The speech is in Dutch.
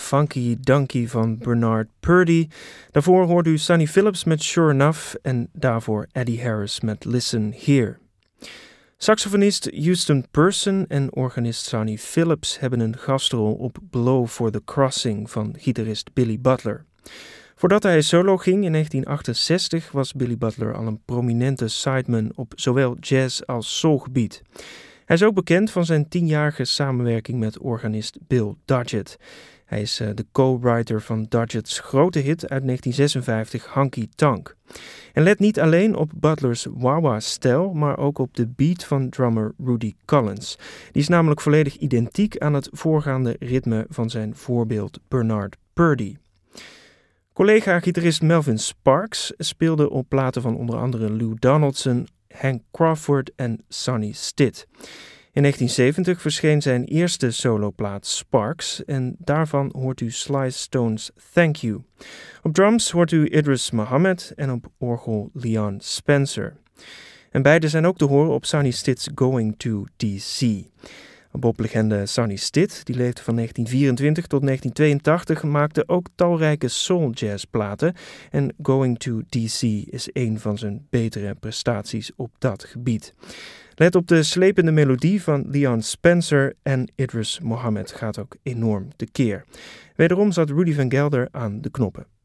Funky Donkey van Bernard Purdie. Daarvoor hoorde u Sonny Phillips met Sure Enough en daarvoor Eddie Harris met Listen Here. Saxofonist Houston Person en organist Sonny Phillips hebben een gastrol op Blow for the Crossing van gitarist Billy Butler. Voordat hij solo ging in 1968 was Billy Butler al een prominente sideman op zowel jazz als soulgebied. Hij is ook bekend van zijn 10-jarige samenwerking met organist Bill Dodgett. Hij is de co-writer van Dodgett's grote hit uit 1956, Honky Tonk. En let niet alleen op Butlers wah-wah-stijl, maar ook op de beat van drummer Rudy Collins. Die is namelijk volledig identiek aan het voorgaande ritme van zijn voorbeeld Bernard Purdie. Collega-gitarist Melvin Sparks speelde op platen van onder andere Lou Donaldson, Hank Crawford en Sonny Stitt. In 1970 verscheen zijn eerste soloplaat Sparks en daarvan hoort u Sly Stone's Thank You. Op drums hoort u Idris Muhammad en op orgel Leon Spencer. En beide zijn ook te horen op Sonny Stitt's Going to D.C. Boblegende Sonny Stitt, die leefde van 1924 tot 1982, maakte ook talrijke soul-jazzplaten en Going to D.C. is een van zijn betere prestaties op dat gebied. Let op de slepende melodie van Leon Spencer en Idris Muhammad gaat ook enorm tekeer. Wederom zat Rudy Van Gelder aan de knoppen.